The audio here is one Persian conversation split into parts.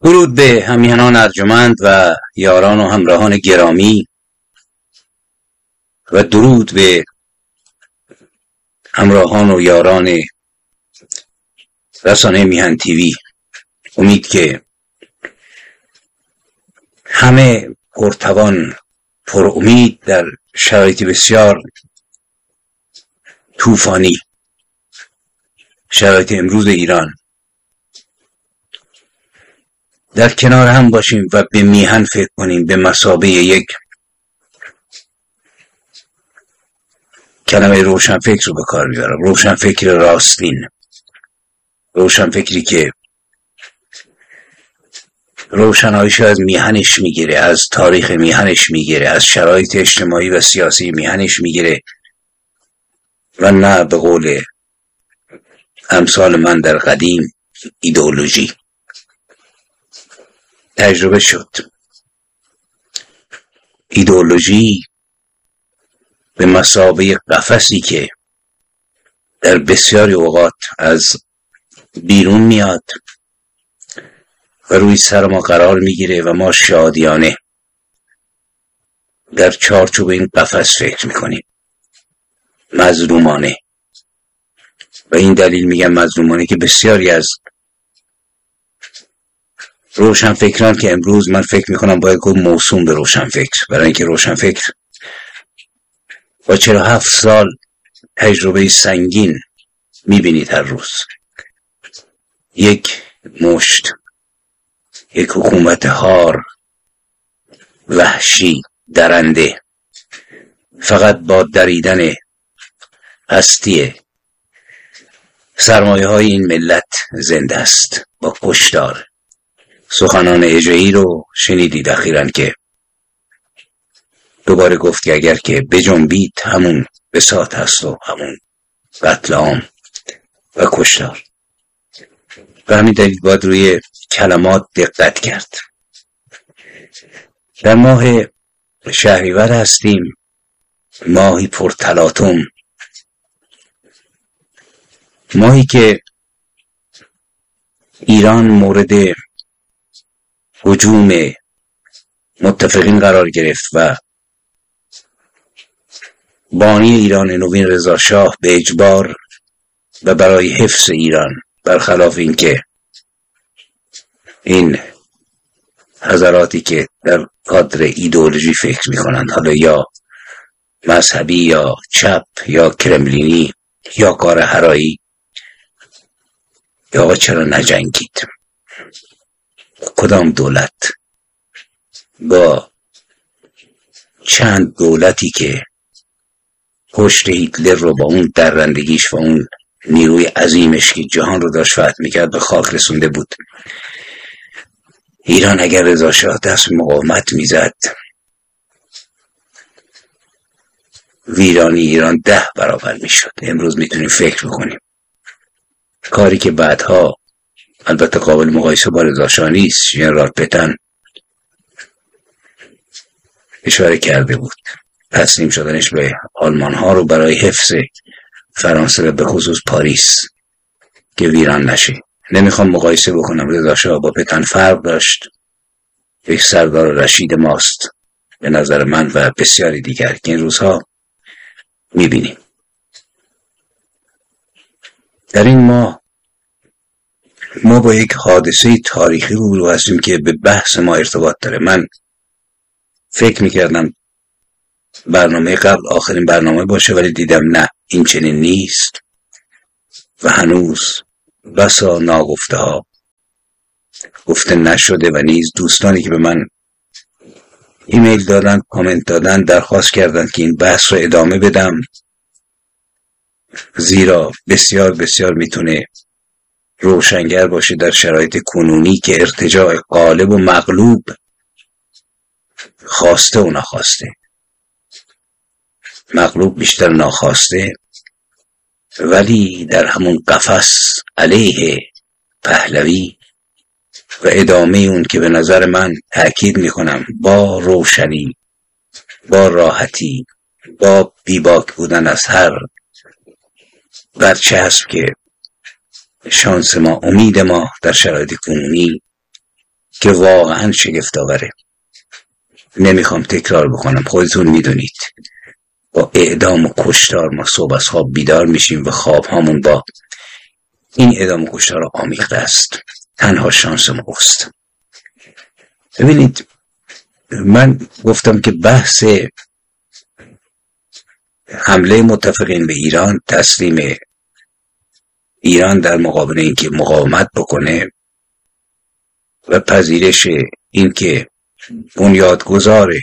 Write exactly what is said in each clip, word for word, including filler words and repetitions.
درود به همیهنان ارجمند و یاران و همراهان گرامی و درود به همراهان و یاران رسانه میهن تیوی. امید که همه پرتوان پر امید در شرایط بسیار طوفانی، شرایط امروز ایران، در کنار هم باشیم و به میهن فکر کنیم، به مثابه یک کلمه روشنفکر رو به کار میبرم، روشنفکر راستین، روشنفکری که روشناییش از میهنش میگیره، از تاریخ میهنش میگیره، از شرایط اجتماعی و سیاسی میهنش میگیره و نه به قول امثال من در قدیم ایدئولوژی. تجربه شد ایدئولوژی به مثابه قفسی که در بسیاری اوقات از بیرون میاد و روی سر ما قرار میگیره و ما شادیانه در چارچوب این قفس فکر میکنیم، مظلومانه. و این دلیل میگم مظلومانه که بسیاری از روشنفکران که امروز من فکر میکنم باید گفت موسوم به روشنفکر، برای اینکه روشنفکر با چهل و هفت سال تجربه سنگین میبینید هر روز یک مشت، یک حکومت هار، وحشی، درنده، فقط با دریدن هستی سرمایه های این ملت زنده است، با کشتار. سخنان اژه‌ای رو شنیدید اخیراً که دوباره گفت که اگر که بجنبید همون بساط هست و همون قتل عام و کشتار. و همین دلیل باید روی کلمات دقت کرد. در ماه شهریور هستیم، ماهی پرتلاطم، ماهی که ایران مورد هجوم متفقین قرار گرفت و بانی ایران نوین رضا شاه به اجبار و برای حفظ ایران، برخلاف اینکه این حضراتی که در کادر ایدئولوژی فکر میکنند، حالا یا مذهبی یا چپ یا کرملینی یا کار هرایی، یا آقا چرا نجنگید؟ کدام دولت با چند دولتی که پشت هیتلر رو با اون درندگیش و اون نیروی عظیمش که جهان رو داشت فتح میکرد به خاک رسونده بود، ایران اگر رضا شاه دست مقاومت میزد، ویرانی ایران ده برابر میشد. امروز میتونیم فکر بکنیم کاری که بعدها البته قابل مقایسه با رضا شاه نیست، ژنرال پتن اشاره کرده بود، تسلیم شدنش به آلمان ها رو برای حفظ فرانسه و به خصوص پاریس که ویران نشه. نمیخوام مقایسه بکنم، رضا شاه با پتن فرق داشت، یک سردار رشید ماست به نظر من و بسیاری دیگر که این روزها میبینیم. در این ماه ما با یک حادثه تاریخی روبرو هستیم که به بحث ما ارتباط داره. من فکر میکردم برنامه قبل آخرین برنامه باشه، ولی دیدم نه، این چنین نیست و هنوز بسا ناگفته ها گفته نشده و نیز دوستانی که به من ایمیل دادن، کامنت دادن، درخواست کردن که این بحث رو ادامه بدم، زیرا بسیار بسیار میتونه روشنگر باشه در شرایط کنونی که ارتجاع غالب و مغلوب، خواسته و ناخواسته، مغلوب بیشتر ناخواسته، ولی در همون قفس علیه پهلوی و ادامه اون که به نظر من تأکید میکنم با روشنی، با راحتی، با بیباک بودن از هر برچسب که شانس ما، امید ما در شرایط کنونی که واقعا شگفت‌آوره. نمیخوام تکرار بکنم، خودتون میدونید با اعدام و کشتار ما صبح از خواب بیدار میشیم و خواب هامون با این اعدام و کشتار آمیخته است. تنها شانس ما است. ببینید، من گفتم که بحث حمله متفقین به ایران، تسلیم ایران در مقابل اینکه مقاومت بکنه و پذیرش اینکه بنیادگذار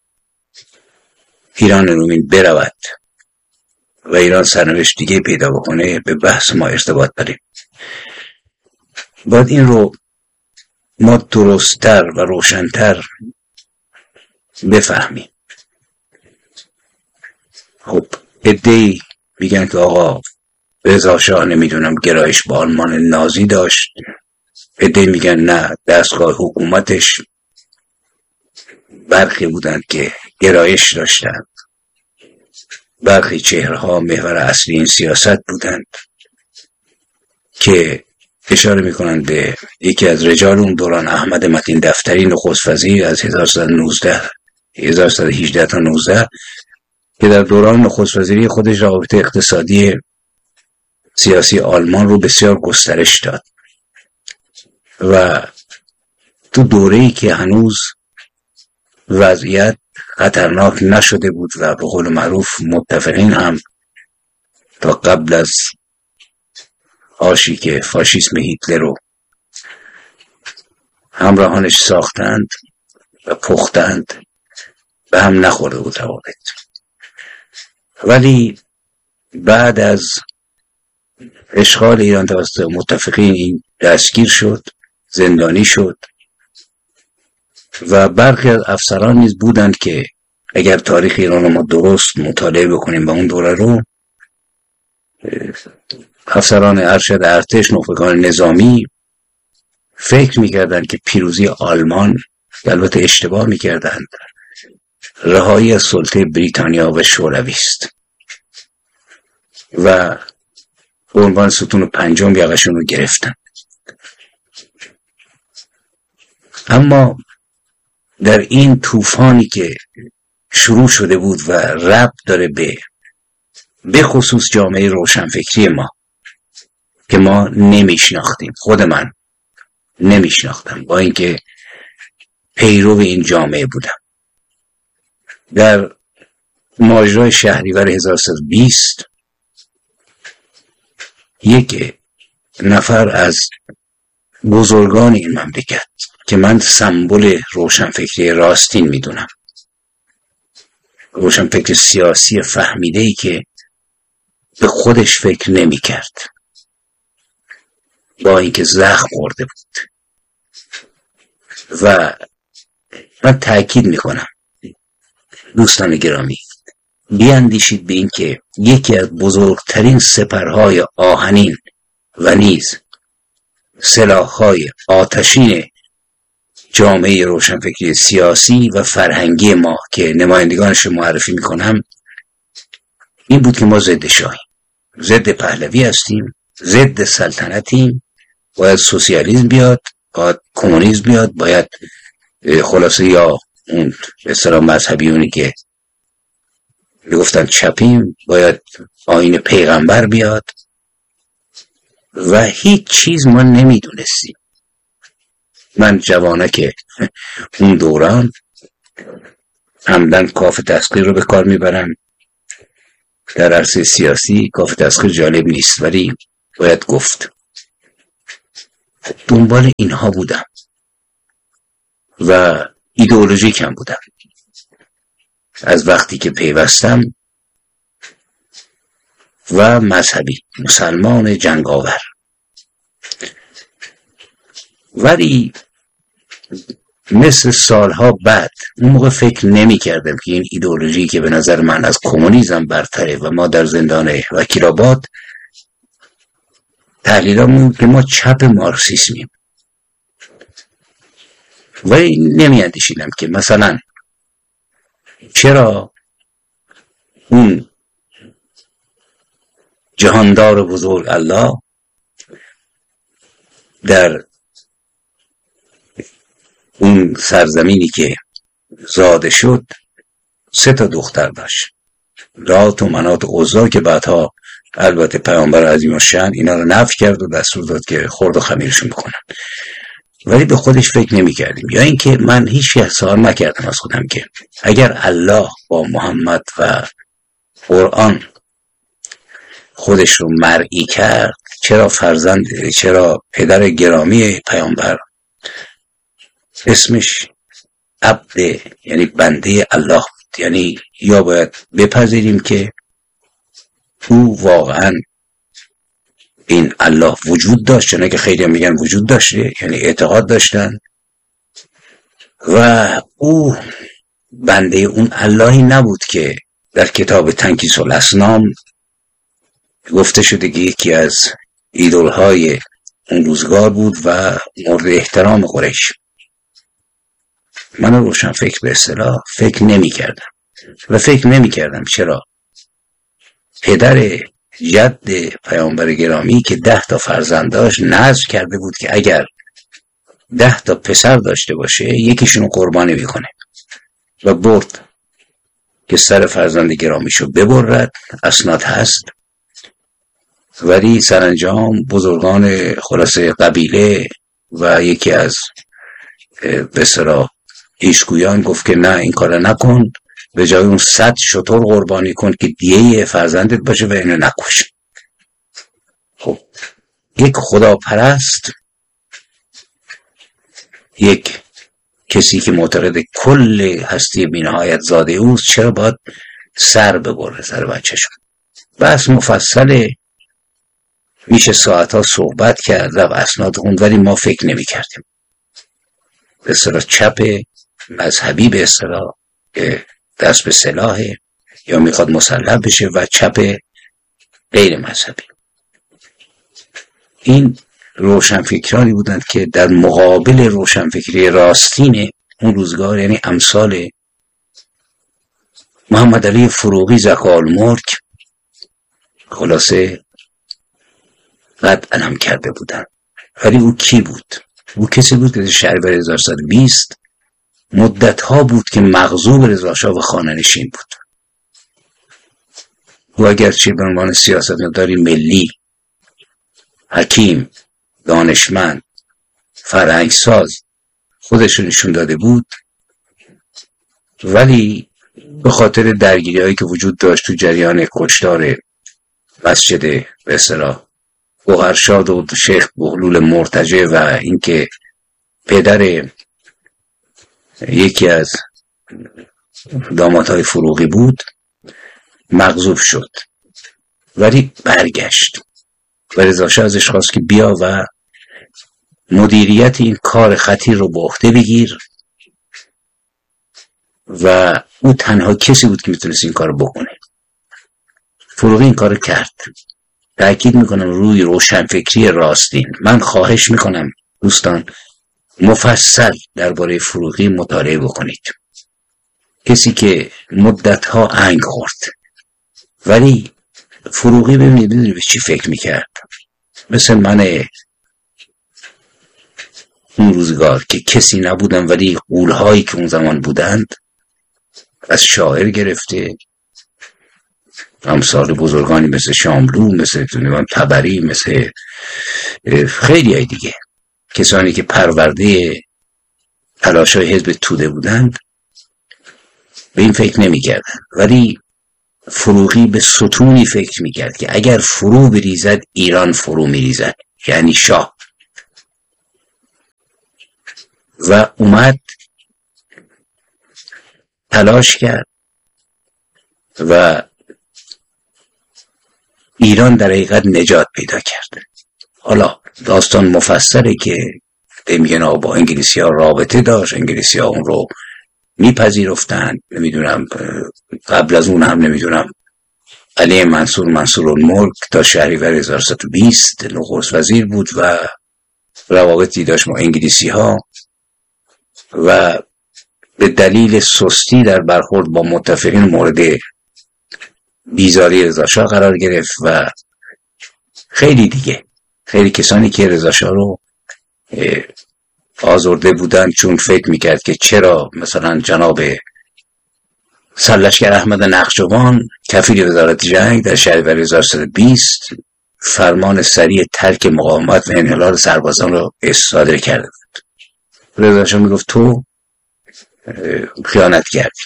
ایران رومین برود و ایران سرنوشت دیگه پیدا بکنه به بحث ما ارتباط داره. باید این رو ما درست‌تر و روشن‌تر بفهمیم. خب عده‌ای میگن که آقا رضا شاه نمیدونم گرایش به آلمان نازی داشت، عده‌ای میگن نه دستگاه حکومتش برخی بودند که گرایش داشتند، برخی چهره‌ها محور اصلی این سیاست بودند که اشاره میکنند به یکی از رجال اون دوران، احمد متین دفتری، نخست وزیر از هزار و سیصد و نوزده هزار و سیصد و هجده تا نوزده، که در دوران نخست وزیری خودش روابط اقتصادی سیاسی آلمان رو بسیار گسترش داد و تو دوره‌ای که هنوز وضعیت خطرناک نشده بود و به قول معروف متفقین هم تا قبل از آشی که فاشیسم هیتلر رو همراهانش ساختند و پختند به هم نخورده بود روابط. ولی بعد از اشغال ایران توسط متفقین این دستگیر شد، زندانی شد و برخی از افسران نیز بودند که اگر تاریخ ایران رو ما درست مطالعه بکنیم با اون دوره رو، افسران ارشد ارتش، نخبگان نظامی فکر میکردند که پیروزی آلمان، البته اشتباه میکردند، رهایی از سلطه بریتانیا و شوروی است و به عنوان ستون پنجم یقشون رو گرفتن. اما در این طوفانی که شروع شده بود و ربط داره به به خصوص جامعه روشنفکری ما که ما نمیشناختیم، خود من نمیشناختم با اینکه پیرو این جامعه بودم، در ماجرای شهریور هزار و سیصد و بیست یک نفر از بزرگان این مملکت که من سمبل روشنفکری راستین میدونم، روشنفکر سیاسی فهمیده‌ای که به خودش فکر نمی کرد با اینکه زخم خورده بود، و من تأکید میکنم دوستان گرامی بیاندیشید به این که یکی از بزرگترین سپرهای آهنین و نیز سلاح‌های آتشین جامعه روشنفکری سیاسی و فرهنگی ما که نمایندگانش معرفی میکنم این بود که ما ضد شاهیم، ضد پهلوی هستیم، ضد سلطنتیم، باید سوسیالیسم بیاد، باید کمونیسم بیاد، باید خلاصه یا اون اصطلاح مذهبیونی که گفتن چپیم، باید آیین پیغمبر بیاد و هیچ چیز ما نمیدونستیم. من جوانک اون دوران عمدن کاف تسخیر رو به کار میبرم، در عرصه سیاسی کاف تسخیر جالب نیست ولی باید گفت دنبال اینها بودم و ایدئولوژیک هم بودم از وقتی که پیوستم و مذهبی مسلمان جنگاور. ولی مثل سالها بعد اون موقع فکر نمی کردم که این ایدئولوژی که به نظر من از کمونیسم برتره و ما در زندان وکیل‌آباد تحلیلمون که ما چپ مارکسیسمیم، ولی نمی اندیشیدم که مثلا چرا اون جهاندار بزرگ الله در اون سرزمینی که زاده شد سه تا دختر داشت، لات و منات و عزا، که بعدها البته پیامبر عظیم الشأن اینا رو نفی کرد و دستور داد که خرد و خمیرشون بکنن. ولی به خودش فکر نمی کردیم، یا اینکه من هیچ وقت سوال نکردم از خودم که اگر الله با محمد و قرآن خودش رو مرئی کرد، چرا فرزند چرا پدر گرامی پیامبر اسمش عبد یعنی بنده الله بود؟ یعنی یا باید بپذیریم که او واقعا این الله وجود داشت، چون که خیلی هم میگن وجود داشته، یعنی اعتقاد داشتن، و او بنده اون اللهی نبود که در کتاب تنکیس الاسنام گفته شده که یکی از ایدولهای اون روزگار بود و مورد احترام قریش. من روشن فکر به اصطلاح فکر نمی کردم و فکر نمی کردم چرا پدر جد پیامبر گرامی که ده تا فرزند داشت نذر کرده بود که اگر ده تا پسر داشته باشه یکیشونو قربانی میکنه و برد که سر فرزند گرامیشو ببرد. اسناد هست، ولی سرانجام بزرگان خلاصه قبیله و یکی از به اصطلاح ایشگویان گفت که نه این کارو نکن، به جای اون صد شتر قربانی کن که دیه فرزندت باشه و اینو نکش. خب یک خداپرست، یک کسی که معتقد کل هستی بی‌نهایت زاده اوست، چرا باید سر ببره سر بچه‌شون؟ بس مفصله، میشه ساعتها صحبت کرد و اسناد اون، ولی ما فکر نمی کردیم. به اصطلاح چپ مذهبی به اصطلاح دست به سلاحه یا میخواد مسلح بشه، و چپ غیر مذهبی. این روشنفکرانی بودند که در مقابل روشنفکری راستین اون روزگار، یعنی امثال محمد علی فروغی زکالملک، خلاصه قد علم کرده بودند. ولی او کی بود؟ او کسی بود که در شهریور هزار و سیصد و بیست مدت ها بود که مغضوب رضا شاه و خانه‌نشین بود. او اگرچه به عنوان سیاستمداری ملی، حکیم، دانشمند، فرهنگساز خودش رو نشون داده بود، ولی به خاطر درگیری‌هایی که وجود داشت تو جریان کشتار مسجد به اصطلاح گوهرشاد و شیخ بهلول مرتجع و اینکه پدر یکی از دامادهای فروغی بود، مغضوب شد، ولی برگشت و رضا شاه ازش خواست که بیا و مدیریت این کار خطیر رو به عهده بگیر، و او تنها کسی بود که میتونست این کار رو بکنه. فروغی این کار رو کرد. تأکید میکنم روی روشنفکری راستین. من خواهش میکنم دوستان مفصل درباره فروغی مطالعه بکنید. کسی که مدتها انگ خورد، ولی فروغی ببینید به چی فکر میکرد. مثل من اون روزگار که کسی نبودن، ولی غول‌هایی که اون زمان بودند، از شاعر گرفته امثال بزرگانی مثل شاملو، مثل طبری، مثل خیلی های دیگه، کسانی که پرورده تلاش‌های حزب توده بودند، به این فکر نمی کردن. ولی فروغی به ستونی فکر می کرد که اگر فرو بریزد ایران فرو می ریزد، یعنی شاه. و اومد تلاش کرد و ایران در حقیقت نجات پیدا کرد. حالا داستان مفصله که میگن با انگلیسی ها رابطه داشت، انگلیسی ها اون رو میپذیرفتن، نمیدونم قبل از اون هم نمیدونم علی منصور منصورالملک تا شهریور هزار و سیصد و بیست نخست وزیر بود و روابطی داشت با انگلیسی ها، و به دلیل سستی در برخورد با متفقین مورد بیزاری رضا شاه قرار گرفت و خیلی دیگه، خیلی کسانی که رضا شاه رو آزرده بودند، چون فکر میکرد که چرا مثلا جناب سرلشکر احمد نقشبان کفیل وزارت جنگ در شهریور هزار و سیصد و بیست فرمان سریع ترک مقاومت و انحلال سربازان را صادر کرده بود. رضا شاه میگفت تو خیانت کردی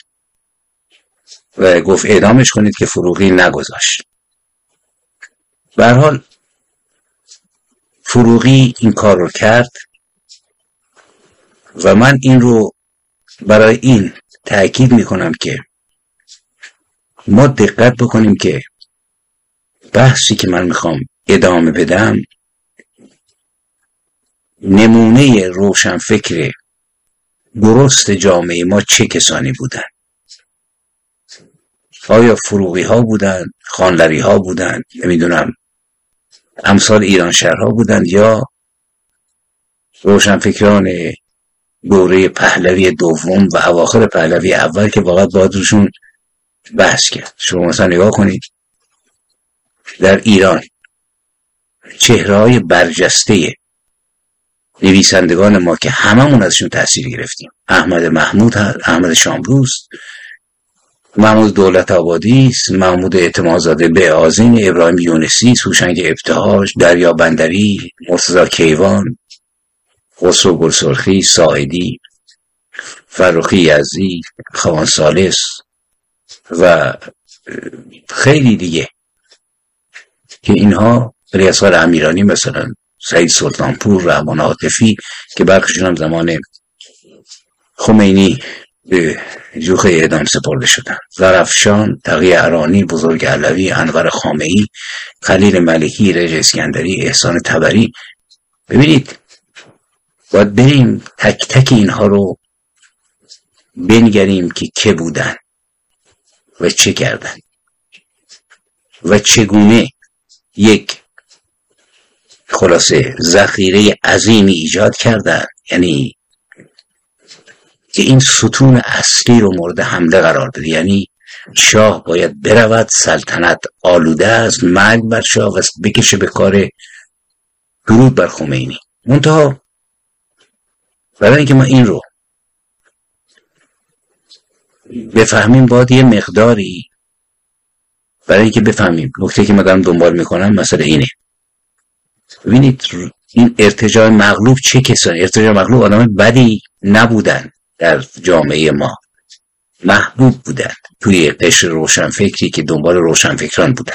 و گفت اعدامش کنید که فروغی نگذاشت. به هر حال فروغی این کار رو کرد و من این رو برای این تأکید میکنم که ما دقت بکنیم که بحثی که من میخوام ادامه بدم نمونه روشنفکر درست جامعه ما چه کسانی بودن؟ آیا فروغی ها بودن، خانلری ها بودن، نمیدونم امثال ایرانشهرها بودن، یا روشنفکران دوره پهلوی دوم و اواخر پهلوی اول که واقعا باید روشون بحث کرد. شما مثلا نگاه کنید در ایران چهره‌های برجسته نویسندگان ما که هممون ازشون تأثیر گرفتیم، احمد محمود هست، احمد شامروز، محمود دولت آبادی، محمود اعتمادزاده به آذین، ابراهیم یونسی، هوشنگ ابتهاج، دریا بندری، مرتضی کیوان، خسرو گلسرخی، ساعدی، فرخی یزدی، خوان ثالث و خیلی دیگه که اینها ریاض امیرانی، مثلا سعید سلطانپور، رحمان عاطفی که برخیشون هم زمان خمینی به جوخه اعدام سپرده شدن، زرافشان، تقی ارانی، بزرگ علوی، انور خامعی، خلیل ملکی، رژ اسکندری، احسان طبری. ببینید باید بریم تک تک اینها رو بنگریم که که بودن و چه کردن و چگونه یک خلاصه ذخیره عظیمی ایجاد کردن، یعنی که این ستون اصلی رو مورد حمله قرار بده. یعنی شاه باید برود، سلطنت آلوده است، مرگ بر شاه و بکشه به کار درود بر خمینی. منتها برای اینکه ما این رو بفهمیم باید یه مقداری، برای اینکه بفهمیم نکته که من دارم دنبال میکنم مثلا اینه. ببینید این ارتجاع مغلوب چه کسانی؟ ارتجاع مغلوب آدم بدی نبودن، در جامعه ما محبوب بودن توی قشر روشنفکری که دنبال روشنفکران بودن.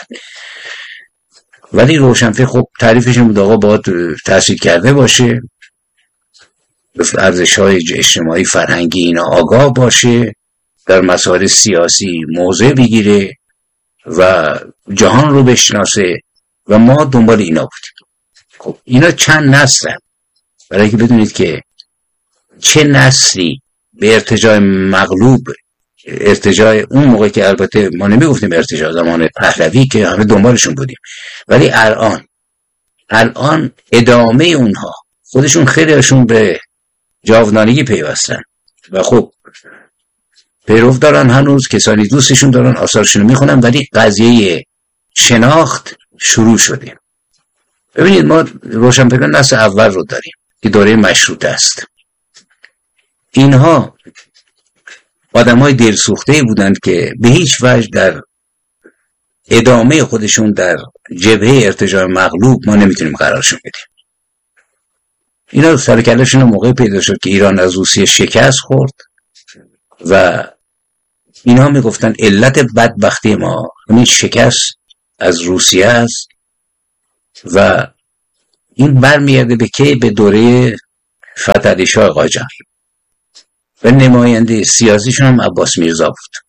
ولی روشنفکر خب تعریفش این بود آقا باید تحصیل کرده باشه، به ارزش‌های اجتماعی فرهنگی اینا آگاه باشه، در مسائل سیاسی موضع بگیره و جهان رو بشناسه و ما دنبال اینا بودیم. خب اینا چند نسلن، برای اینکه بدونید که چه نسلی به ارتجاع مغلوب، ارتجاع اون موقع که البته ما نمیگفتیم ارتجاع، زمان پهلوی که همه دنبالشون بودیم، ولی الان الان ادامه اونها خودشون خیلیشون به جاودانگی پیوستن و خب پیرو دارن، هنوز کسانی دوستشون دارن، آثارشون رو میخونن، ولی قضیه شناخت شروع شده. ببینید ما روشنفکران نسل اول رو داریم که دوره مشروطه است. اینها آدمای دلسوخته بودند که به هیچ وجه در ادامه خودشون در جبهه ارتجاع مغلوب ما نمیتونیم قرارشون بدیم. اینا سرکلشون موقع پیدا شد که ایران از روسیه شکست خورد و اینا میگفتن علت بدبختی ما همین شکست از روسیه است و این برمیگرده به کی؟ به دوره فتحعلی شاه قاجار و نماینده سیاسیشون هم عباس میرزا بود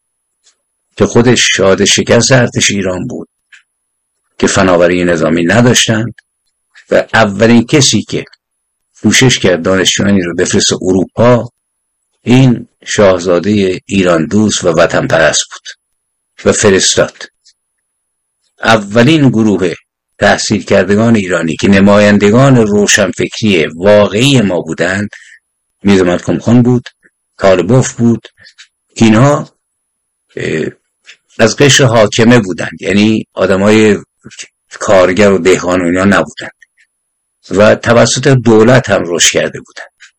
که خودش شاهد شکست ارتش ایران بود که فناوری نظامی نداشتند و اولین کسی که کوشش کرد دانشجویانی رو بفرسته اروپا این شاهزاده ایران دوست و وطن پرست بود و فرستاد. اولین گروه تحصیل کردگان ایرانی که نمایندگان روشنفکری واقعی ما بودند میرزا ملکم خان بود، طالبوف بود. اینها از قشر حاکمه بودند، یعنی آدمای کارگر و دهقان و اینا نبودند و توسط دولت هم رشد کرده بودند.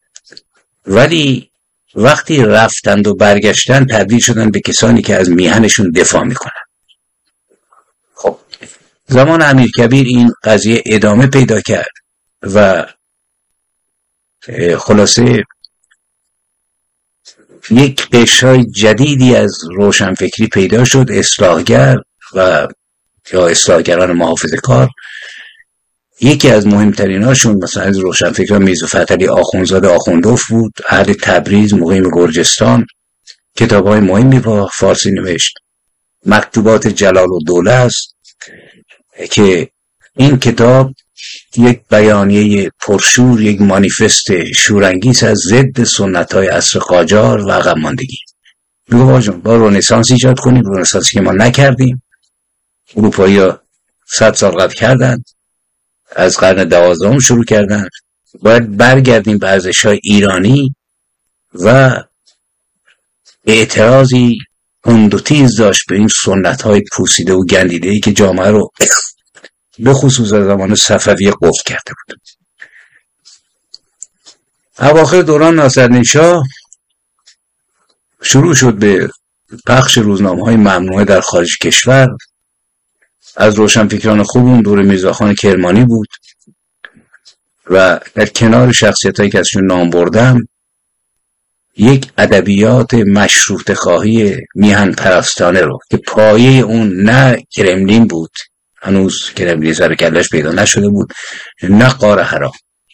ولی وقتی رفتند و برگشتن تبدیل شدن به کسانی که از میهنشون دفاع میکنن. خب زمان امیرکبیر این قضیه ادامه پیدا کرد و خلاصه یک قشرهای جدیدی از روشنفکری پیدا شد، اصلاحگر و یا اصلاحگران محافظه کار. یکی از مهمترین هاشون مثلا از روشنفکران میرزا فتحعلی آخوندزاده آخوندوف بود، اهل تبریز، مقیم گرجستان. کتاب های مهمی با فارسی نوشت. مکتوبات جلال الدوله است که این کتاب یک بیانیه پرشور، یک مانیفست شورانگیز از ضد سنت های عصر قاجار و عقب ماندگی. میگه واجون با رنسانس ایجاد کنیم، رنسانسی که ما نکردیم، اروپایی ها صد سال قبل کردن، از قرن دوازدهم شروع کردن، باید برگردیم به ارزش‌های ایرانی و اعتراضی تند و تیز داشت به این سنت‌های پوسیده و گندیده‌ای که جامعه رو به خصوص از زمان صفویه قفل کرده بود. اواخر دوران ناصرالدین شاه شروع شد به پخش روزنامه‌های ممنوعه در خارج کشور. از روشنفکران خوب اون دور میرزاخان کرمانی بود و در کنار شخصیتایی که ازشون نام بردم یک ادبیات مشروط خواهی میهن پرستانه رو که پایه اون نه کرملین بود، هنوز کرملین سر کلش پیدا نشده بود، نه غار حرا،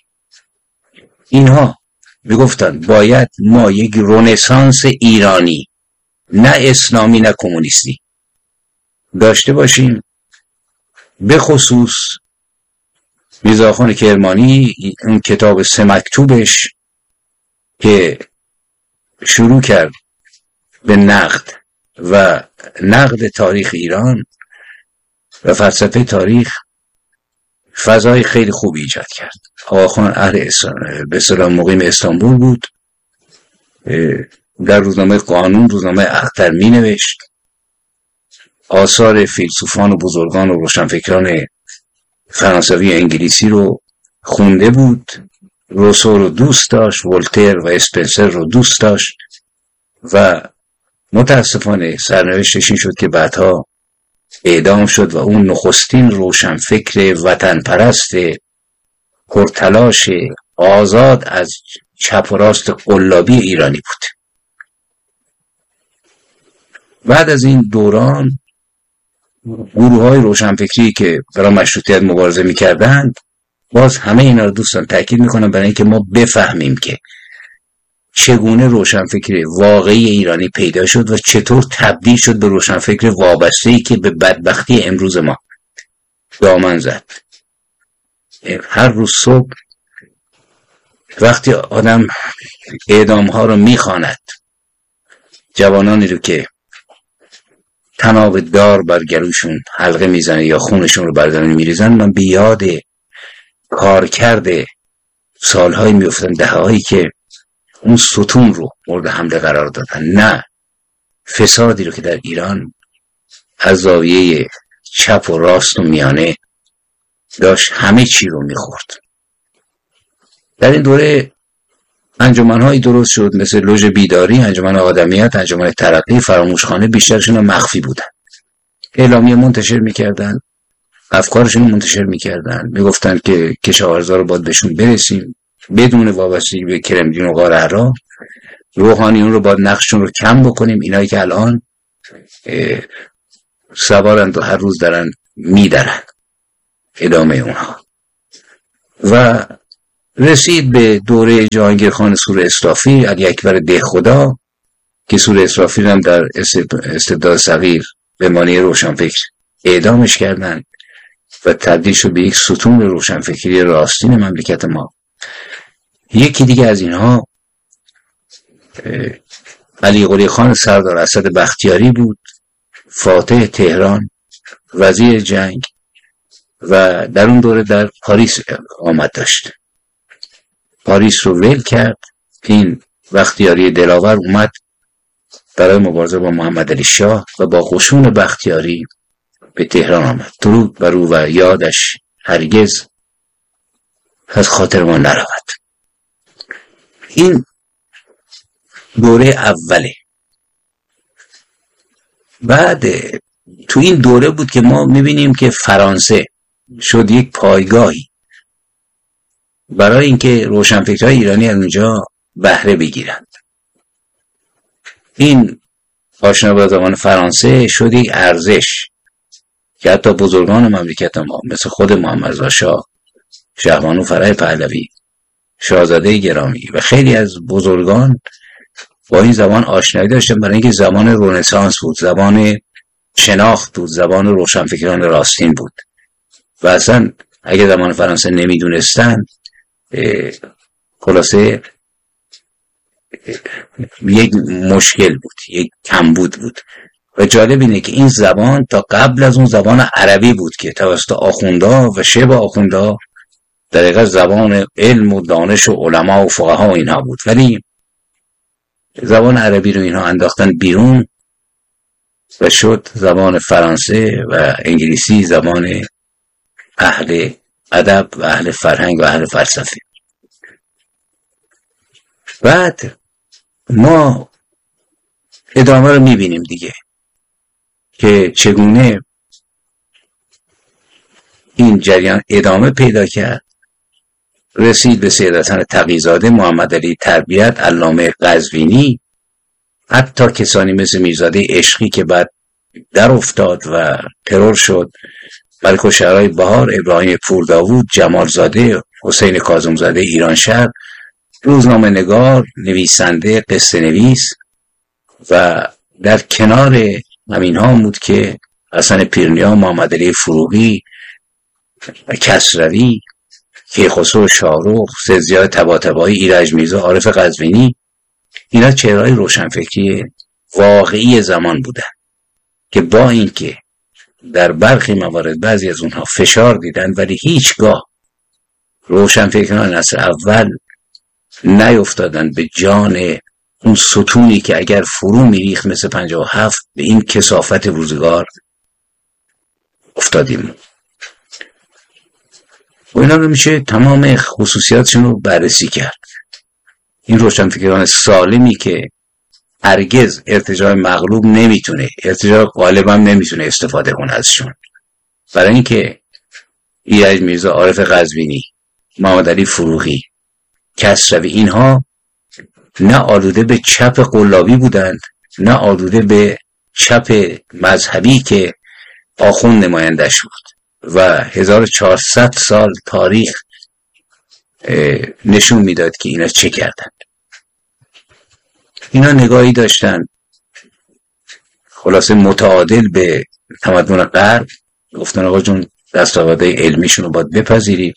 اینها میگفتن باید ما یک رنسانس ایرانی، نه اسلامی نه کمونیستی، داشته باشیم. به خصوص میرزاخان کرمانی اون کتاب سه مکتوبش که شروع کرد به نقد و نقد تاریخ ایران و فلسفه تاریخ، فضای خیلی خوبی ایجاد کرد. آقاخان اهل به اصطلاح مقیم استانبول بود، در روزنامه قانون، روزنامه اختر می نوشت، آثار فیلسوفان و بزرگان و روشنفکران فرانسوی و انگلیسی رو خونده بود، روسو رو دوست داشت، ولتر و اسپنسر رو دوست داشت و متاسفانه سرنوشتش این شد که بعدها اعدام شد و اون نخستین روشنفکر وطن پرست پرتلاش آزاد از چپ و راست قلابی ایرانی بود. بعد از این دوران گروه های روشنفکری که برای مشروطیت مبارزه میکردند، باز همه اینا رو دوستان تاکید میکنم برای اینکه ما بفهمیم که چگونه روشنفکر واقعی ایرانی پیدا شد و چطور تبدیل شد به روشنفکر وابسته‌ای که به بدبختی امروز ما دامن زد. هر روز صبح وقتی آدم اعدام ها رو میخواند، جوانانی رو که تناب دار بر گلوشون حلقه میزنه یا خونشون رو بر زمین میریزن، من به یاد کار کرده سالهایی میفتن، دههایی که اون ستون رو مورد حمله قرار دادن، نه فسادی رو که در ایران از زاویه چپ و راست و میانه داشت همه چی رو میخورد. در این دوره انجمن‌هایی درست شد مثل لوژ بیداری، انجمن آدمیت، انجمن ترقی، فراموشخانه، بیشترشون مخفی بودن. اعلامیه منتشر میکردن، افکارشون منتشر میکردن، میگفتن که کشاورزا رو باید بهشون برسیم بدون وابستگی به کرملین و غار حرا، روحانیون رو باید نقششون رو کم بکنیم، اینایی که الان سوارند و هر روز دارن میدرن، ادامه اونها. و رسید به دوره جهانگیر خان سور اسرافیل، علی اکبر دهخدا که سور اسرافیل هم در استبداد صغیر به معنی روشنفکر اعدامش کردن و تبدیل شد به یک ستون روشنفکری راستین مملکت ما. یکی دیگه از اینها علی قلی خان سردار اسد بختیاری بود، فاتح تهران، وزیر جنگ و در اون دوره در پاریس آمد داشت. پاریس رو ول کرد. این بختیاری دلاور اومد برای مبارزه با محمد علی شاه و با قشون بختیاری به تهران آمد. درود بر او و یادش هرگز از خاطر ما نرود. این دوره اوله. بعد تو این دوره بود که ما میبینیم که فرانسه شد یک پایگاهی برای اینکه روشنفکرهای ایرانی از اونجا بهره بگیرند. این آشنا با زبان فرانسه شد یک ارزش که حتی بزرگان مملکت ما مثل خود محمد رضا شاه، شهبانو فرح پهلوی، شاهزاده گرامی و خیلی از بزرگان با این زبان آشنایی داشتن، برای اینکه زبان رنسانس بود، زبان شناخت بود، زبان روشنفکران راستین بود. و اصلا اگه زبان فرانسه نمیدونستن خلاصه یک مشکل بود، یک کمبود بود. و جالب اینه که این زبان تا قبل از اون زبان عربی بود که توسط آخوندا و شبه آخوندا در حقیقت زبان علم و دانش و علما و فقها و اینها بود، ولی زبان عربی رو اینها انداختن بیرون و شد زبان فرانسه و انگلیسی زبان اهل ادب و اهل فرهنگ و اهل فلسفه. بعد ما ادامه رو میبینیم دیگه که چگونه این جریان ادامه پیدا کرد، رسید به سید حسن تقی‌زاده، محمد علی تربیت، علامه قزوینی، حتی کسانی مثل میرزاده عشقی که بعد در افتاد و ترور شد، ملک الشعرای بهار، ابراهیم پورداوود، جمالزاده، حسین کاظمزاده ایرانشهر، روزنامه نگار، نویسنده، قصه نویس. و در کنار همین ها بود که حسن پیرنیا، محمد علی فروغی، کسروی، کیخسرو شاهرخ، سید ضیاء طباطبایی، ایرج میرزا، عارف قزوینی، اینا چهره‌های روشنفکری واقعی زمان بودن که با اینکه در برخی موارد بعضی از اونها فشار دیدن، ولی هیچگاه روشنفکران عصر اول نیفتادن به جان اون ستونی که اگر فرو میریخت مثل پنجاه و هفت به این کثافت روزگار افتادیم. و اینا رو میشه تمام خصوصیاتشون رو بررسی کرد. این روشنفکران سالمی که هرگز ارتجاع مغلوب نمیتونه، ارتجاع غالب هم نمیتونه استفاده کنه ازشون، برای اینکه ایرج میرزا، عارف قزوینی، محمد علی فروغی، کسروی، اینها نه آلوده به چپ قلابی بودند، نه آلوده به چپ مذهبی که آخوند نمایندش بود. و هزار و چهارصد سال تاریخ نشون میداد که اینا چه کردند. اینا نگاهی داشتن خلاصه متعادل به تمدن غرب، گفتن آقا جون دستاوردهای علمیشون رو باید بپذیرید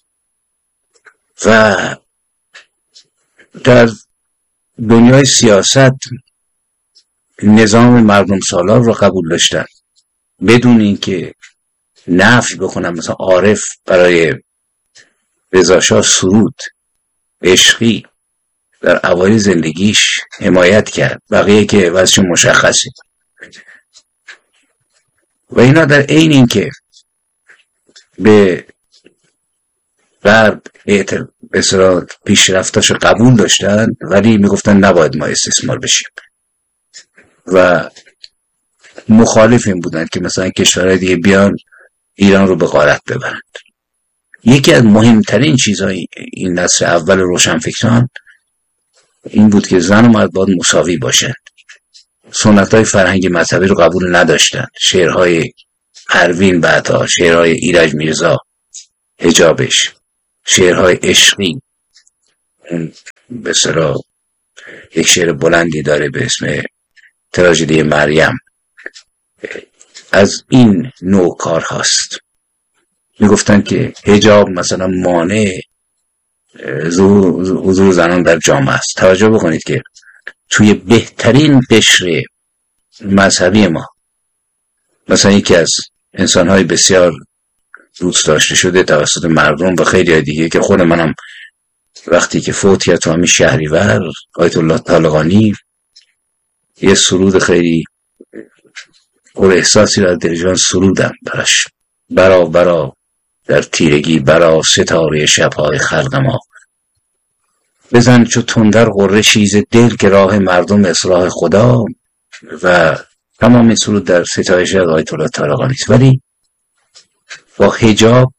و در دنیای سیاست نظام مردم سالار رو قبول داشتن بدون اینکه نفی بکنن. مثلا عارف برای رضا شاه سرود عشقی در اوایل زندگیش حمایت کرد، بقیه که وضعشون مشخصه. و اینا در عین این که به غرب اصرار پیشرفتاشو قبول داشتن، ولی میگفتن نباید ما استثمار بشیم و مخالف این بودن که مثلا کشورهای دیگه بیان ایران رو به غارت ببرند. یکی از مهمترین چیزهای این نسل اول روشنفکران این بود که زن و مرد باید مساوی باشند. سنت‌های فرهنگی مذهبی رو قبول نداشتند. شعرهای پروین بعدا، شعرهای ایرج میرزا، حجابش، شعرهای عشقی، به اصطلاح یک شعر بلندی داره به اسم تراژدی مریم، از این نوع کار هست. میگفتن که حجاب مثلا مانع حضور زنان در جامعه است. توجه بکنید که توی بهترین قشر مذهبی ما، مثلا یکی از انسان‌های بسیار دوست داشته شده توسط مردم و خیلی دیگه که خود منم وقتی که فوت کرد تو همین شهریور، آیت الله طالقانی، یه سرود خیلی پر احساسی رو از دل سرودم براش: برا برا در تیرگی، برا ستاره شب‌های خلق ما، بزن چو تندر غره شیز دل که راه مردم اصلاح خدا و تمام این سرود در ستایش از آیت الله طالقانی است. ولی با حجاب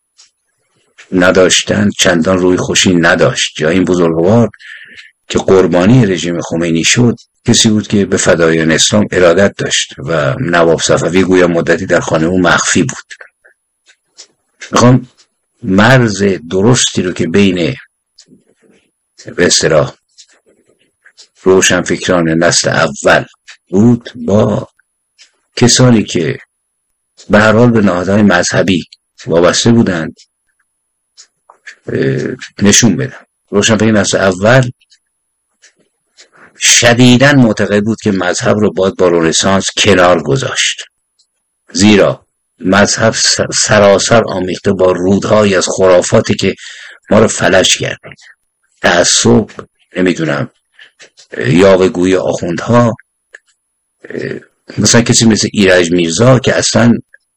نداشتن چندان روی خوشی نداشت. یا این بزرگوار که قربانی رژیم خمینی شد کسی بود که به فدایان اسلام ارادت داشت و نواب صفوی گویا مدتی در خانه او مخفی بود. میخوام مرز درستی رو که بین به اصطلاح روشنفکران نسل اول بود با کسانی که به هر حال به نهادهای مذهبی وابسته بودند نشون بدم. روشنفکران نسل اول شدیداً معتقد بود که مذهب رو باید با رنسانس کنار گذاشت، زیرا مذهب سراسر آمیخته با رودهایی از خرافاتی که ما رو فلج کرده. تعصب، نمیدونم، یاوه‌گویی آخوندها، مثلا کسی مثل ایرج میرزا که اصلا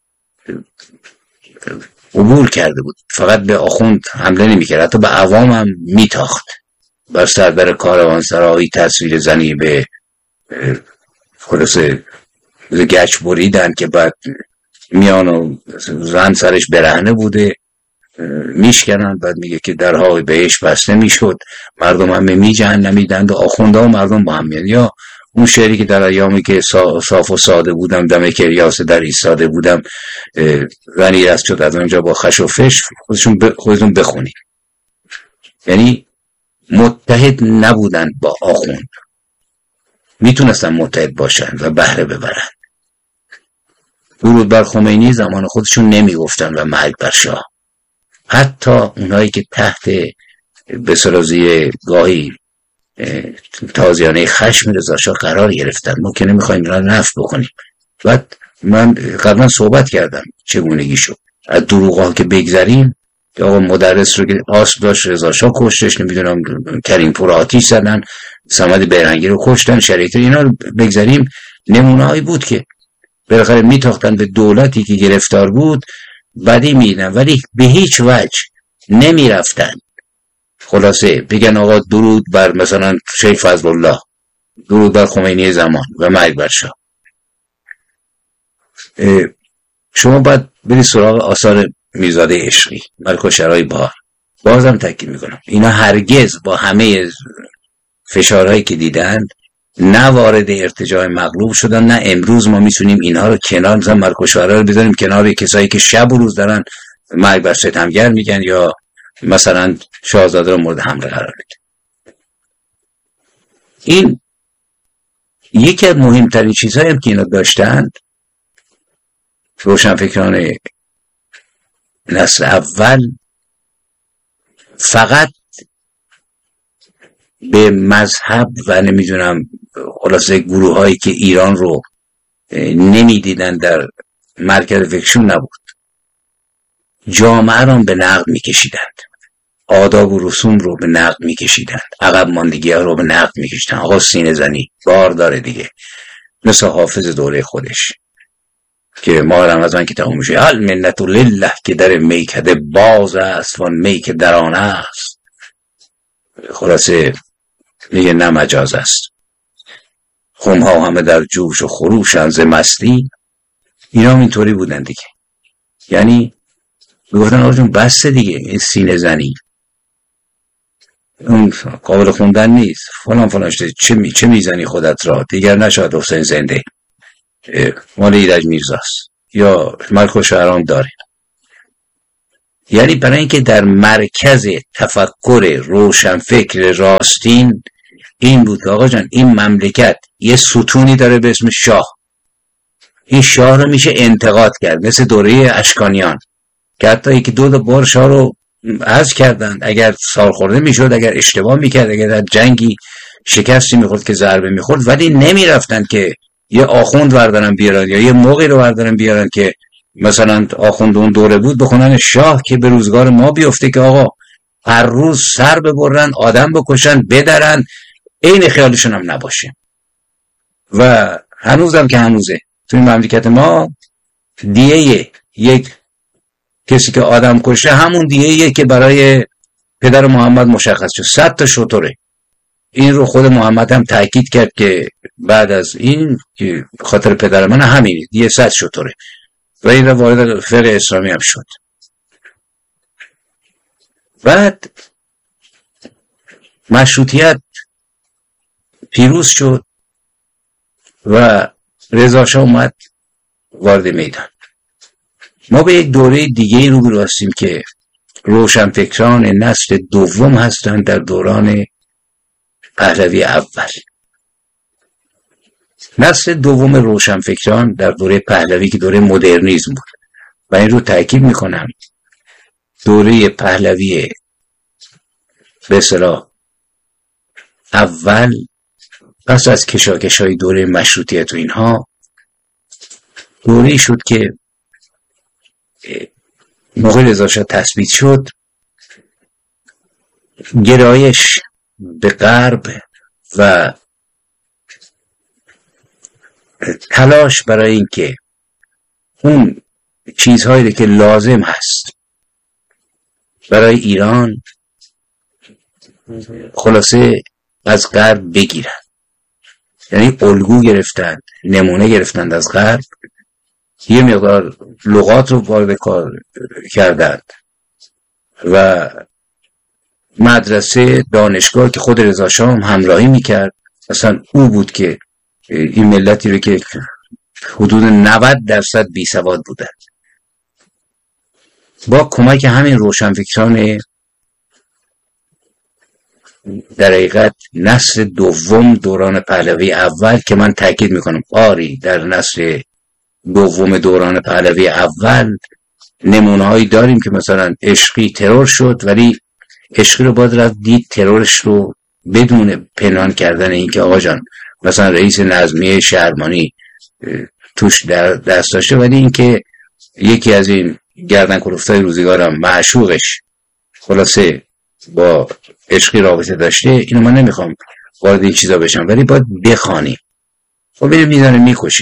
عبور کرده بود، فقط به آخوند حمله نمی‌کرد، حتی به عوام هم میتاخت. بر سردر کاروانسرایی تصویر زنی به خلاصه گچ بریدن که بعد میان و زن سرش برهنه بوده میشکنن، بعد میگه که درهای بهش بسته میشد، مردم همه می جهنمیدند و آخونده و مردم با هم میان. یا اون شعری که در ایامی که صاف و ساده بودم دم کریاس در ایستاده بودم زنی رست شد از اونجا با خش و فش، خودشون ب... خودتون بخونید. یعنی متحد نبودن با آخوند، میتونستن متحد باشن و بهره ببرن. درود بر خمینی زمان خودشون نمیگفتن و مرگ بر شاه. حتی اونایی که تحت بسرازی گاهی تازیانه خشم رضا شاه قرار گرفتن، ما که نمیخوایم را نفت بکنیم. بعد من قبلا صحبت کردم چگونگی شد. از دروغ که بگذریم، که آقا مدرس رو که آسب داشت رضا شاه کشتش، نمیدونم کریم پور آتیش زدن، صمد بیرنگی رو کشتن، شریعتی، اینا رو بگذریم، نمونه هایی بود که بالاخره میتاختن به دولتی که گرفتار بود بدی میدن، ولی به هیچ وجه نمیرفتن خلاصه بگن آقا درود بر مثلا شیخ فضل الله، درود بر خمینی زمان و مرگ بر شاه. شما باید برید سراغ آثار میرزاده عشقی، ملک و شرای بهار. بازم تاکید میکنم اینا هرگز با همه فشارهایی که دیدند نه وارد ارتجاع مغلوب شدن، نه امروز ما میتونیم اینها رو کنار، مثلا ملک و شرای رو بذاریم کنار کسایی که شب و روز دارن مرگ بر ستمگر میگن یا مثلا شاهزاده رو مورد حمله قرار میدن. این یکی از مهمترین چیزهایی هم که اینا داشتند روشنفکران نسل اول، فقط به مذهب و نمیدونم خلاصه گروه هایی که ایران رو نمیدیدن در مرکز فکرشون نبود، جامعه رو به نقد میکشیدند، آداب و رسوم رو به نقد میکشیدند، عقب ماندگی ها رو به نقد میکشیدند. آقا سینه زنی بار داره دیگه، مثل حافظ دوره خودش که ماه رمضان که تموم میشه هل منت لله که در میکده باز است وان می که در آن است، خلاصه میگه نه مجاز است، خمها همه در جوش و خروشن ز مستی. اینا هم اینطوری بودن دیگه، یعنی میگفتن آقا جون بس دیگه، این سینه زنی اون قابل خوندن نیست، فلان فلان شده، چه, می... چه میزنی خودت را، دیگر نشاید حسین زنده، مال ایرج میرزاست یا ملک و شهرام داره. یعنی برای اینکه در مرکز تفکر روشنفکر راستین این بود آقا جان این مملکت یه ستونی داره به اسم شاه، این شاه رو میشه انتقاد کرد، مثل دوره اشکانیان که حتی یکی دو تا بار شاه رو عزل کردن، اگر سالخورده میشد، اگر اشتباه میکرد، اگر در جنگی شکستی میخورد که ضربه میخورد، ولی نمیرفتن که یه آخوند وردارن بیارن یا یه موقعی رو وردارن بیارن که مثلا آخوند اون دوره بود بخونن شاه که به روزگار ما بیفته که آقا هر روز سر ببرن، آدم بکشن، بدرن، عین خیالشون هم نباشه. و هنوزم که هنوزه تو این مملکت ما دیه یک کسی که آدم کشه همون دیه که برای پدر محمد مشخص شد صد تا شتره. این رو خود محمد هم تاکید کرد که بعد از این که خاطر پدر من همینه یه صد شتره و این رو وارد فقه اسلامی هم شد. بعد مشروطیت پیروز شد و رضا شاه اومد وارد میدان. ما به یک دوره دیگه روبرو هستیم که روشنفکران نسل دوم هستند در دوران پهلوی اول. نسل دوم روشنفکران در دوره پهلوی که دوره مدرنیسم بود و این رو تاکید میکنم، دوره پهلوی به اصطلاح اول پس از کشاکش‌های دوره مشروطیت و اینها دوره‌ای شد که موقع رضا شاه تثبیت شد گرایش به غرب و تلاش برای اینکه اون چیزهایی که لازم هست برای ایران خلاصه از غرب بگیرن، یعنی الگو گرفتند، نمونه گرفتند از غرب، یه مقدار لغات رو وارد کار کردند و مدرسه دانشگاه که خود رضا شاه هم همراهی میکرد، اصلا او بود که این ملتی رو که حدود نود درصد بی سواد بودند با کمک همین روشنفکران در حقیقت نسل دوم دوران پهلوی اول که من تاکید میکنم آری در نسل دوم دوران پهلوی اول نمونه هایی داریم که مثلا عشقی ترور شد، ولی عشقی رو باید رفت دید ترورش رو بدون پنهان کردن این که آقا جان مثلا رئیس نظمیه شهرمانی توش دست داشته، ولی این که یکی از این گردن کلفتای روزگارم معشوقش خلاصه با عشقی رابطه داشته، اینو من نمیخوام وارد این چیزا بشم ولی باید بخوانیم. خب اینو میزنه میکشیم.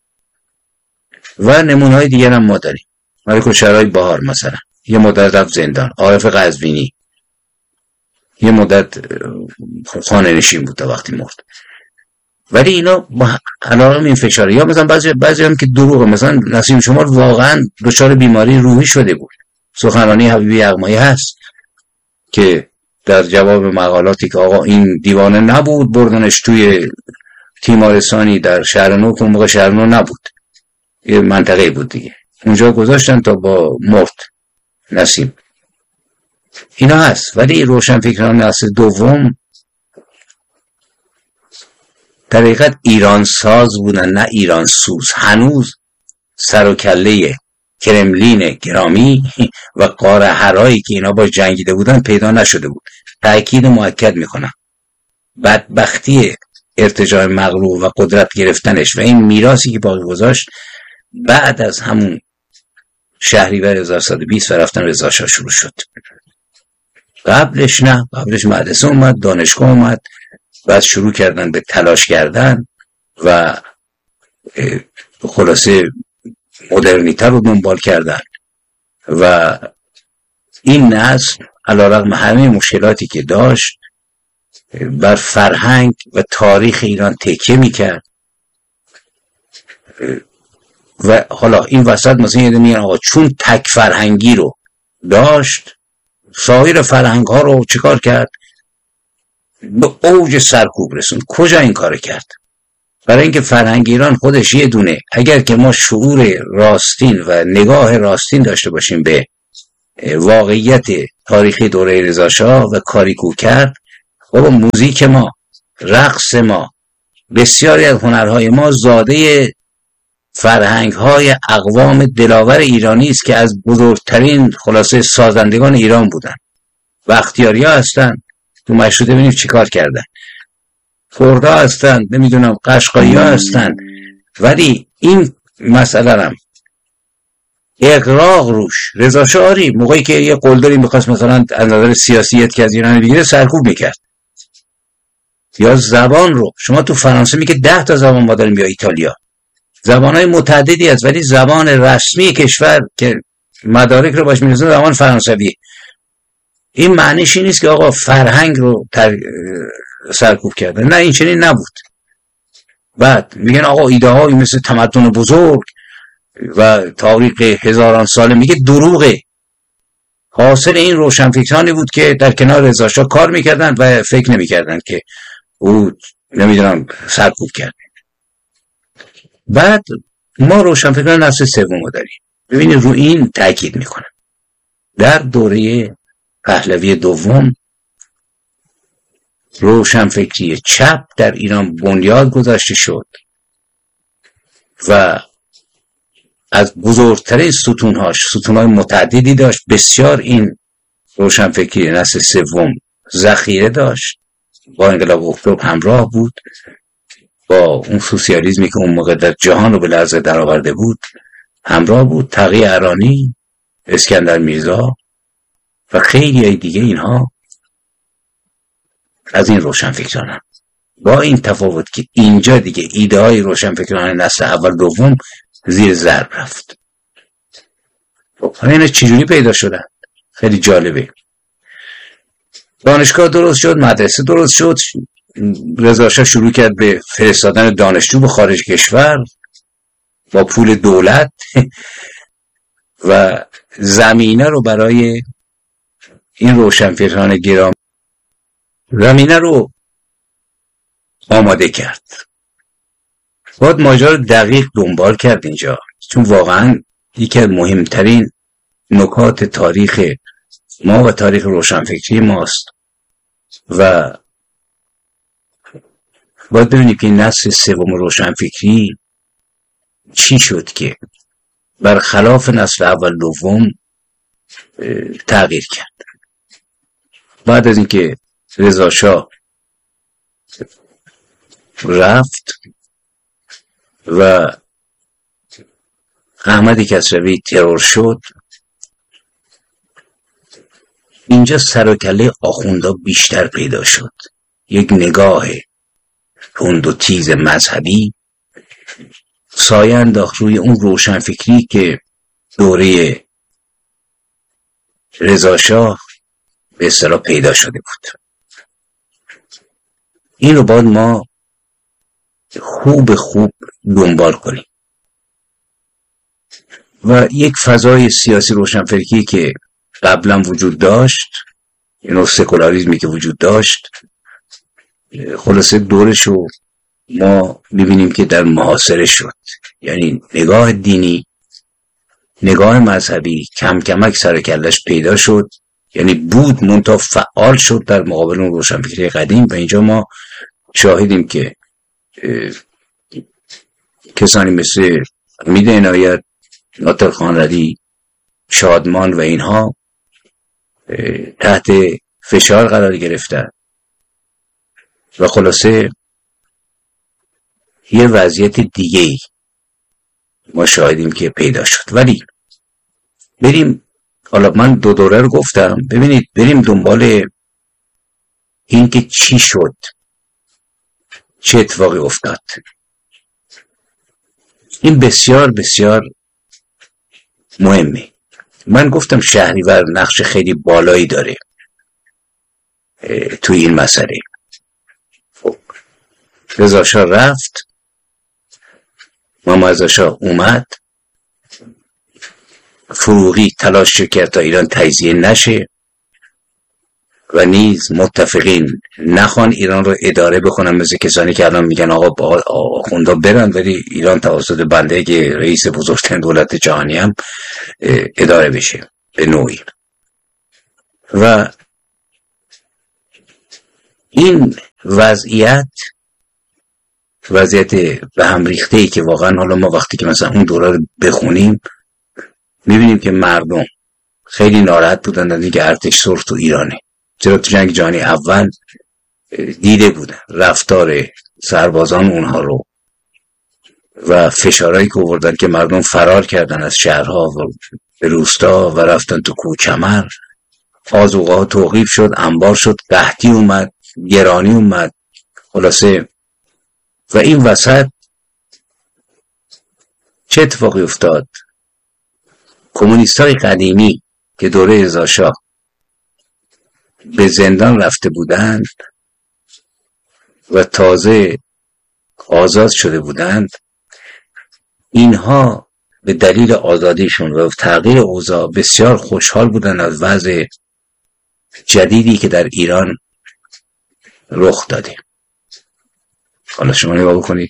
و نمونه های دیگر هم ما داریم. ملک الشعرهای بهار مثلا یه مدت رفت زندان، عارف قزوینی یه مدت خانه نشین بود تا وقتی مرد، ولی اینا با علاقه این فشاره. یا مثلا بعضی بعضی هم که دروغه، مثلا نسیم شمار واقعا دچار بیماری روحی شده بود. سخنرانی حبیبی یغمایی هست که در جواب مقالاتی که آقا این دیوانه نبود بردنش توی تیمارستانی در شهرنو که اون موقع شهرنو نبود، یه منطقه بود دیگه، اونجا گذاشتن تا با مرد نسیم. اینا هست. ولی روشنفکران نسل دوم در حقیقت ایران ساز بودن نه ایران سوز. هنوز سر و کله کرملین گرامی و قاره هرایی که اینا با جنگیده بودن پیدا نشده بود. تأکید مؤکد میکنم بدبختی ارتجاع مغلوب و قدرت گرفتنش و این میراثی که باقی گذاشت بعد از همون شهریور هزار و سیصد و بیست و رفتن رضا شاه شروع شد. قبلش نه، قبلش مدرسه اومد، دانشگاه اومد، بعد شروع کردن به تلاش کردن و خلاصه مدرنیته رو دنبال کردن و این نسل علیرغم همه مشکلاتی که داشت بر فرهنگ و تاریخ ایران تکیه میکرد. و حالا این وسط مثلا یه میگن آقا چون تک فرهنگی رو داشت سایر فرهنگ ها رو چیکار کرد؟ به اوج سرکوب رسون. کجا این کار کرد؟ برای اینکه فرهنگ ایران خودش یه دونه، اگر که ما شعور راستین و نگاه راستین داشته باشیم به واقعیت تاریخی دوره رضا شاه و کاری کو کرد، بابا موزیک ما، رقص ما، بسیاری از هنرهای ما زاده فرهنگ‌های اقوام دلاور ایرانی است که از بزرگترین خلاصه سازندگان ایران بودن. بختیاریا هستن، تو مشروطه ببینیم چیکار کردن. کردا هستن، نمیدونم قشقایی‌ها هستن، ولی این مسئله هم اغراق روش رضا شاه موقعی که یه قلدری میخواست مثلا از نظر سیاسیت که از ایران بگیره سرکوب میکرد. یا زبان رو شما تو فرانسه میگه ده تا زبان ما داریم یا ایتالیا، زبانهای متعددی هست، ولی زبان رسمی کشور که مدارک رو باش میرسونه زبان فرانسوی. این معنیش این نیست که آقا فرهنگ رو تر... سرکوب کرده، نه این چنین نبود. بعد میگن آقا ایده هایی مثل تمدن بزرگ و تاریخ هزاران ساله، میگه دروغه. حاصل این روشنفکرانی بود که در کنار رضا شاه کار میکردن و فکر نمیکردن که او نمیدونم سرکوب کرده. بعد ما روشنفکران نسل سوم داریم. ببینید رو این تاکید میکنم. در دوره پهلوی دوم روشنفکری چپ در ایران بنیاد گذاشته شد و از بزرگترین ستونهاش ستونهای متعددی داشت. بسیار این روشنفکری نسل سوم ذخیره داشت، با انقلاب اکتبر همراه بود، با اون سوسیالیسمی که اون موقع در جهان رو به لرزه در آورده بود همراه بود. تقی ارانی، اسکندر میرزا و خیلی دیگه، اینها از این روشنفکران. با این تفاوت که اینجا دیگه ایده های روشنفکران نسل اول دوم زیر ضرب رفت. خب اینا چجوری پیدا شدن؟ خیلی جالبه. دانشگاه درست شد، مدرسه درست شد، رضا شاه شروع کرد به فرستادن دانشجو به خارج کشور با پول دولت و زمینه رو برای این روشنفکران گرامی زمینه رو آماده کرد. باید ماجرا رو دقیق دنبال کرد اینجا، چون واقعا یکی از مهمترین نکات تاریخ ما و تاریخ روشنفکری ماست و باید ببینیم که نسل سوم روشنفکری چی شد که برخلاف نسل اول دوم تغییر کرد. بعد از اینکه رضا شاه رفت و احمد کسروی ترور شد، اینجا سر و کله آخوندا بیشتر پیدا شد. یک نگاه تند و تیز مذهبی سایه انداخت روی اون روشنفکری که دوره رضا شاه به اصطلاح پیدا شده بود. این رو باید ما خوب خوب دنبال کنیم و یک فضای سیاسی روشنفکری که قبلا وجود داشت، اینو سکولاریزمی که وجود داشت، خلاصه دورش رو ما ببینیم که در محاصره شد. یعنی نگاه دینی، نگاه مذهبی کم کمک سر کلش پیدا شد، یعنی بود منتها فعال شد در مقابل اون روشنفکری قدیم. و اینجا ما شاهدیم که کسانی مثل امید عنایت، ناطق خانرضی، شادمان و اینها تحت فشار قرار گرفتن و خلاصه یه وضعیت دیگه ما شاهدیم که پیدا شد. ولی بریم، حالا من دو دوره رو گفتم، ببینید بریم دنبال این که چی شد، چه اتفاقی افتاد. این بسیار بسیار مهمه. من گفتم شهریور نقش خیلی بالایی داره توی این مسئله. خب رضا شاه رفت، محمد رضا شاه اومد، فروغی تلاش کرد تا ایران تجزیه نشه و نیز متفقین نخوان ایران رو اداره بکنن، مثل کسانی که الان میگن آقا آخوندا برن ولی ایران توسط بنده که رئیس بزرگترین دولت جهانی هم اداره بشه به نوعی. و این وضعیت وضعیت به هم ریخته ای که واقعا حالا ما وقتی که مثلا اون دوره رو بخونیم میبینیم که مردم خیلی ناراحت بودن از اینکه ارتش سرخ تو ایرانه. چرا تو جنگ جهانی اول دیده بودن رفتار سربازان اونها رو و فشارهایی که آوردن که مردم فرار کردن از شهرها و به روستا و رفتن تو کوهکمر. آذوقه ها توقیف شد، انبار شد، قحطی اومد، گرانی اومد، خلاصه. و این وسط چه اتفاقی افتاد؟ کمونیستای قدیمی که دوره رضا شاه به زندان رفته بودند و تازه آزاد شده بودند، اینها به دلیل آزادیشون و تغییر اوضاع بسیار خوشحال بودند از وضع جدیدی که در ایران رخ داده. حالا شما نگاه بکنید،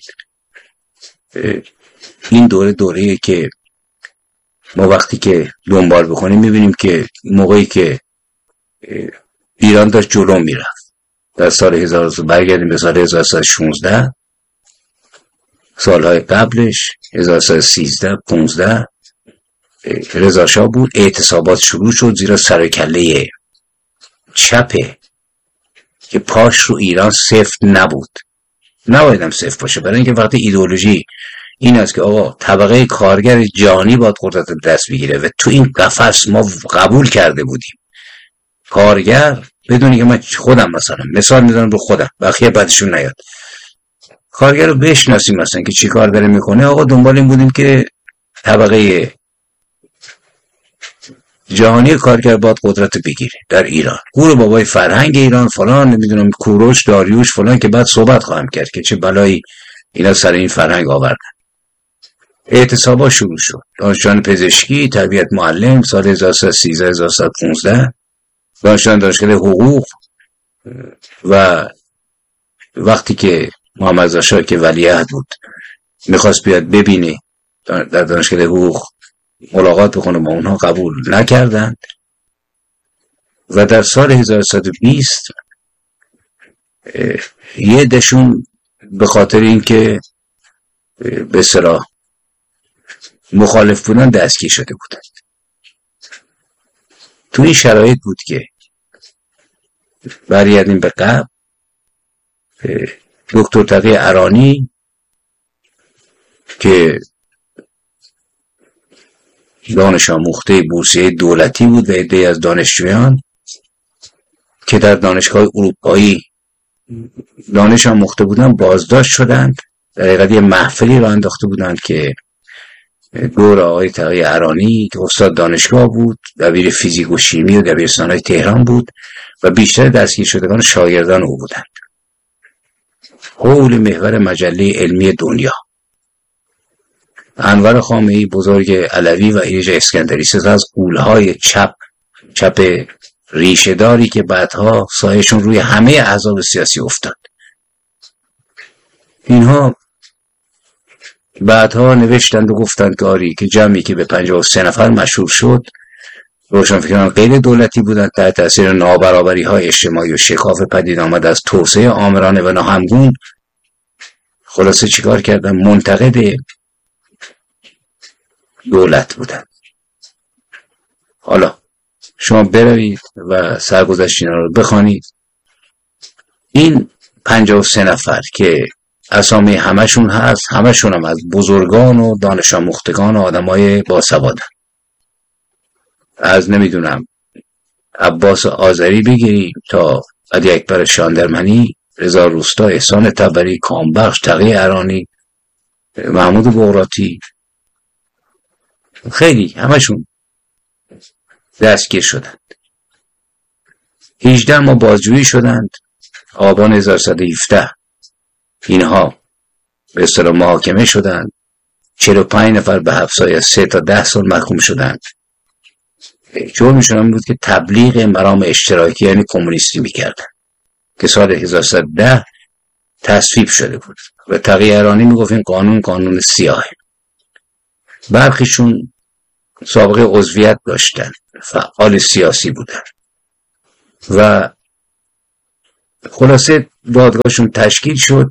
این دوره دوره‌ای که ما وقتی که دنبال بکنیم میبینیم که موقعی که ایران داشت جلو میرفت، در سال هزار برگردیم به سال هزار و سیصد و شانزده، سالهای قبلش هزار و سیصد و سیزده پانزده رضا شاه بود، اعتصابات شروع شد زیرا سر کله چپه که پاش رو ایران سفت نبود. نبایدم سفت باشه، برای اینکه وقتی ایدئولوژی این است که آقا طبقه کارگر جهانی باید قدرت دست بگیره و تو این قفس ما قبول کرده بودیم کارگر، بدونی که من خودم مثلا مثال میزنم رو خودم بقیه بعدشون نیاد، کارگر رو بشناسیم مثلا که چی کار داره میکنه، آقا دنبال این بودیم که طبقه جهانی کارگر باید قدرت بگیره در ایران. گور بابای فرهنگ ایران فلان نمیدونم کوروش داریوش فلان که بعد صحبت خواهم کرد که چه بلایی اینا سر این فرهنگ آوردن. اعتصابا شروع شد، دانشجویان پزشکی، تربیت معلم سال هزار و سیصد و سیزده هزار و سیصد و پانزده، دانشجویان دانشکده حقوق، و وقتی که محمد رضا شاه که ولیعهد بود میخواست بیاد ببینه در دانشکده حقوق ملاقات بکنه با اونها، قبول نکردند و در سال هزار و سیصد و بیست یه دشون به خاطر اینکه به اصطلاح مخالف بودن دستگیر شده بودند. تو این شرایط بود که برگردیم به قبل، دکتر تقی ارانی که دانش آموخته بورسیه دولتی بود و عده‌ای از دانشجویان که در دانشگاه اروپایی دانش آموخته بودند بازداشت شدند. در حقیقت یه محفلی را انداخته بودند که دور آقای تقی ارانی که استاد دانشگاه بود، دبیر فیزیک و شیمی و دبیرستان‌های تهران بود و بیشتر دستگیر شدگان شاگردان او بودند. حول محور مجله علمی دنیا، انور خامنه‌ای بزرگ علوی و ایرج اسکندری، سه از غول‌های چپ چپ ریشه‌داری که بعدها سایه‌شون روی همه احزاب سیاسی افتاد. اینها بعدها نوشتند و گفتند که آری که جمعی که به پنجاه و سه نفر مشهور شد روشنفکران غیر دولتی بودند، تحت تاثیر نابرابری‌های اجتماعی و شکاف پدید آمد از توسعه آمرانه و ناهمگون، خلاصه چیکار کردن؟ منتقد دولت بودند. حالا شما بروید و سرگذشت اینا رو بخوانید. این پنجاه و سه نفر که اسامی همشون هست، همشون هم از بزرگان و دانش آموختگان و آدمای باسوادن، از نمیدونم عباس آذری بگیریم تا علی اکبر شاندرمنی، رضا روستا، احسان تبری، کامبخش، تقی ارانی، محمود بغراتی، خیلی همشون دستگیر شدند. هجده ما بازجویی شدند. آبان هزار و سیصد و هفده اینها به اصطلاح محاکمه شدند. چهل و پنج نفر به حبس‌های از سه تا ده سال محکوم شدند. جرمشون این بود که تبلیغ مرام اشتراکی یعنی کمونیستی میکردن که سال هزار و سیصد و ده تصویب شده بود و تقی ارانی میگفت این قانون قانون سیاهه. برخیشون سابقه عضویت داشتن، فعال سیاسی بودن و خلاصه دادگاهشون تشکیل شد.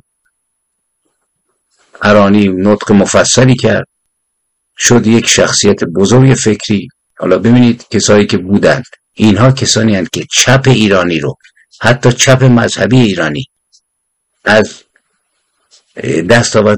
ارانی نطق مفصلی کرد، شد یک شخصیت بزرگ فکری. حالا ببینید کسایی که بودند، اینها کسانی هستند که چپ ایرانی رو، حتی چپ مذهبی ایرانی، از دست آورد